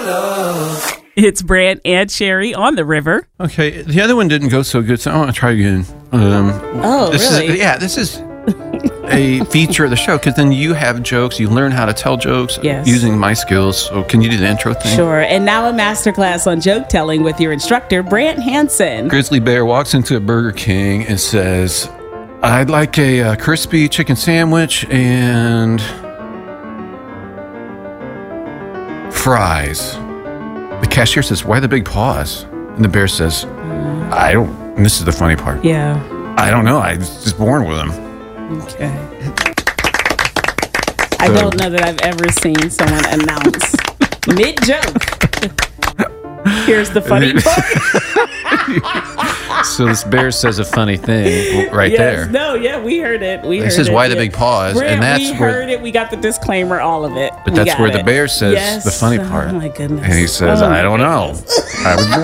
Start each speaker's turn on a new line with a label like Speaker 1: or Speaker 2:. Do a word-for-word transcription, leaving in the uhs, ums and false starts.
Speaker 1: It's Brant and Sherry on the river.
Speaker 2: Okay, the other one didn't go so good, so I want to try again. Um,
Speaker 1: Oh,
Speaker 2: this
Speaker 1: really?
Speaker 2: Is, yeah, this is a feature of the show because then you have jokes. You learn how to tell jokes
Speaker 1: Yes.
Speaker 2: using my skills. So can you do the intro thing?
Speaker 1: Sure. And now a masterclass on joke telling with your instructor, Brant Hansen.
Speaker 2: Grizzly Bear walks into a Burger King and says, I'd like a uh, crispy chicken sandwich and fries. The cashier says, why the big pause? And the bear says, I don't, and this is the funny part.
Speaker 1: Yeah.
Speaker 2: I don't know. I was just born with them.
Speaker 1: Okay. I don't know that I've ever seen someone announce mid-joke. Here's the funny part.
Speaker 3: So this bear says a funny thing right
Speaker 1: Yes,
Speaker 3: there.
Speaker 1: No, yeah, we heard it. We heard
Speaker 2: This is
Speaker 1: it,
Speaker 2: why the
Speaker 1: yeah.
Speaker 2: big pause,
Speaker 1: Brant,
Speaker 2: and that's
Speaker 1: we
Speaker 2: where.
Speaker 1: heard it. We got the disclaimer, all of it.
Speaker 2: But
Speaker 1: We
Speaker 2: that's
Speaker 1: got
Speaker 2: where the
Speaker 1: it.
Speaker 2: bear says
Speaker 1: Yes.
Speaker 2: the funny part.
Speaker 1: Oh my goodness.
Speaker 2: And he says,
Speaker 1: Oh,
Speaker 2: I don't know. I was born